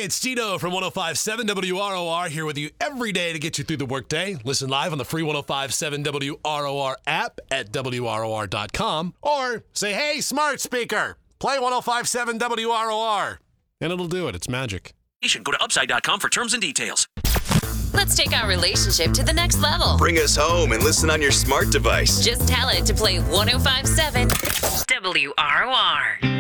Hey, it's Tito from 105.7 WROR here with you every day to get you through the workday. Listen live on the free 105.7 WROR app at WROR.com or say, hey, smart speaker, play 105.7 WROR. And it'll do it. It's magic. Go to Upside.com for terms and details. Let's take our relationship to the next level. Bring us home and listen on your smart device. Just tell it to play 105.7 WROR.